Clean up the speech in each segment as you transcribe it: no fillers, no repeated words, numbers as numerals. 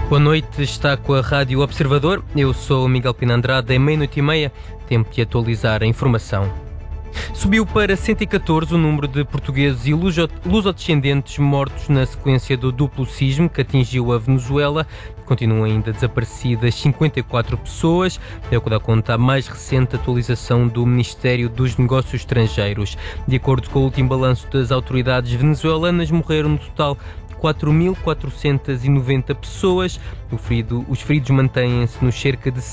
Boa noite, está com a Rádio Observador. Eu sou o Miguel Pina Andrade, é 00:30, tempo de atualizar a informação. Subiu para 114 o número de portugueses e lusodescendentes mortos na sequência do duplo sismo que atingiu a Venezuela. Continuam ainda desaparecidas 54 pessoas, é o que dá conta a mais recente atualização do Ministério dos Negócios Estrangeiros. De acordo com o último balanço das autoridades venezuelanas, morreram no total 4.490 pessoas. Os feridos mantêm-se nos cerca de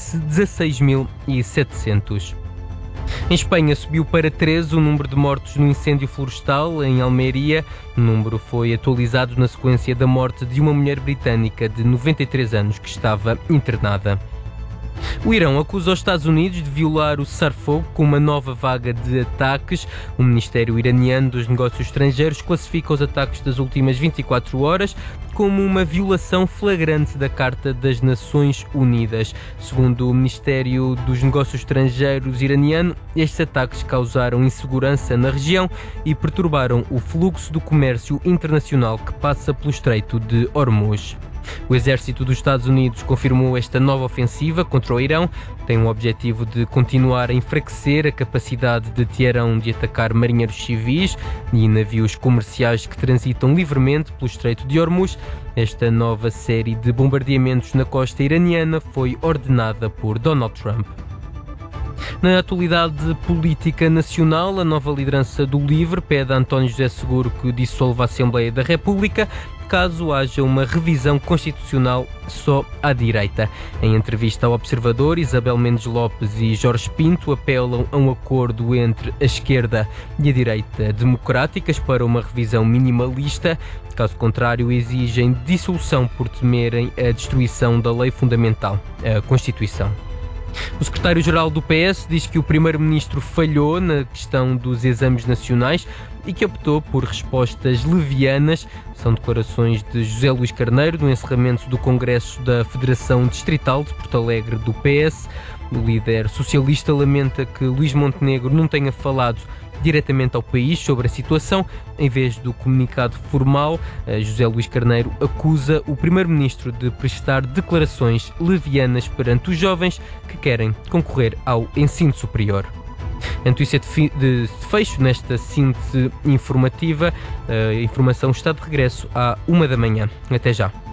16.700. Em Espanha subiu para 13 o número de mortos no incêndio florestal em Almeria. O número foi atualizado na sequência da morte de uma mulher britânica de 93 anos que estava internada. O Irão acusa os Estados Unidos de violar o cessar-fogo com uma nova vaga de ataques. O Ministério Iraniano dos Negócios Estrangeiros classifica os ataques das últimas 24 horas como uma violação flagrante da Carta das Nações Unidas. Segundo o Ministério dos Negócios Estrangeiros iraniano, estes ataques causaram insegurança na região e perturbaram o fluxo do comércio internacional que passa pelo Estreito de Hormuz. O exército dos Estados Unidos confirmou esta nova ofensiva contra o Irão. Tem o objetivo de continuar a enfraquecer a capacidade de Teherão de atacar marinheiros civis e navios comerciais que transitam livremente pelo Estreito de Hormuz. Esta nova série de bombardeamentos na costa iraniana foi ordenada por Donald Trump. Na atualidade política nacional, a nova liderança do LIVRE pede a António José Seguro que dissolva a Assembleia da República caso haja uma revisão constitucional só à direita. Em entrevista ao Observador, Isabel Mendes Lopes e Jorge Pinto apelam a um acordo entre a esquerda e a direita democráticas para uma revisão minimalista. Caso contrário, exigem dissolução por temerem a destruição da lei fundamental, a Constituição. O secretário-geral do PS diz que o primeiro-ministro falhou na questão dos exames nacionais e que optou por respostas levianas. São declarações de José Luís Carneiro no encerramento do Congresso da Federação Distrital de Porto Alegre do PS. O líder socialista lamenta que Luís Montenegro não tenha falado diretamente ao país sobre a situação. Em vez do comunicado formal, José Luís Carneiro acusa o primeiro-ministro de prestar declarações levianas perante os jovens que querem concorrer ao ensino superior. A notícia de fecho nesta síntese informativa. A informação está de regresso à 1 da manhã. Até já.